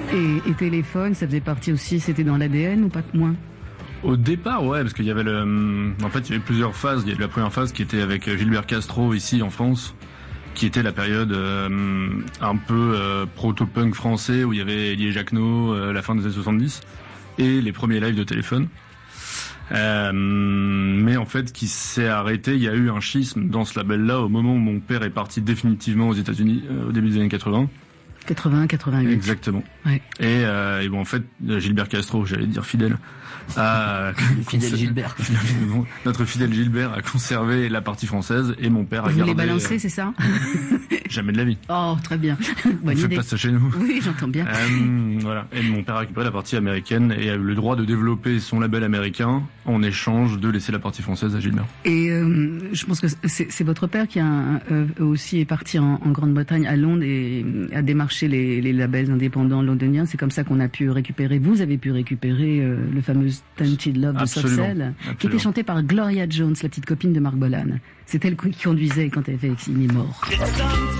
Et téléphone, ça faisait partie aussi, c'était dans l'ADN ou pas moins? Au départ, ouais, parce qu'il y avait en fait, il y avait plusieurs phases. Il y a eu la première phase qui était avec Gilbert Castro ici en France, qui était la période un peu proto-punk français où il y avait Elie Jacquenot, la fin des années 70, et les premiers lives de téléphone. Mais en fait, qui s'est arrêté. Il y a eu un schisme dans ce label-là au moment où mon père est parti définitivement aux États-Unis au début des années 80. 80, 88. Exactement. Ouais. Et bon, en fait, Gilbert Castro, j'allais dire fidèle. Fidèle Gilbert. Notre fidèle Gilbert a conservé la partie française et mon père a gardé. Vous les balancez, c'est ça? Jamais de la vie. Oh, très bien. Bonne idée. idée. Pas ça chez nous. Oui, j'entends bien. Voilà. Et mon père a récupéré la partie américaine et a eu le droit de développer son label américain en échange de laisser la partie française à Gilbert. Et je pense que c'est votre père qui a aussi est parti en Grande-Bretagne, à Londres, et a démarché les labels indépendants londoniens. C'est comme ça qu'on a pu récupérer. Vous avez pu récupérer le fameux Tainted Love de Soft Cell, qui était chanté par Gloria Jones, la petite copine de Marc Bolan. C'est elle qui conduisait quand elle avait Exil Mort.